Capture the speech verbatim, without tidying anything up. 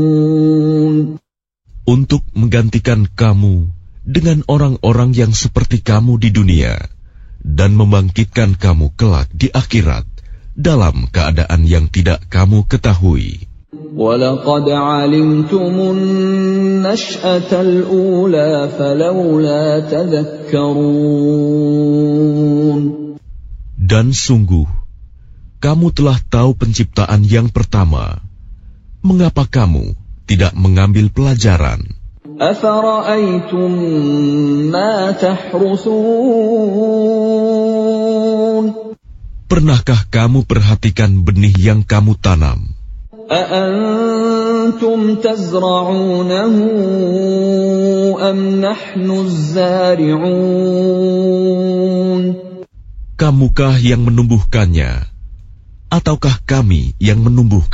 untuk menggantikan kamu dengan orang-orang yang seperti kamu di dunia dan membangkitkan kamu kelak di akhirat dalam keadaan yang tidak kamu ketahui. وَلَقَدْ عَلِمْتُمُ النَّشْأَةَ الْأُولَى فَلَوْلَا تَذَكَّرُونَ. Dan sungguh, kamu telah tahu penciptaan yang pertama. Mengapa kamu tidak mengambil pelajaran? أَفَرَأَيْتُمْ مَا تَحْرُثُونَ. Pernahkah kamu perhatikan benih yang kamu tanam? أَأَنْتُمْ تَزْرَعُونَهُ أَمْ نَحْنُ الزَّارِعُونَ. Kamukah yang menumbuhkannya, ataukah kami yang menumbuhkan?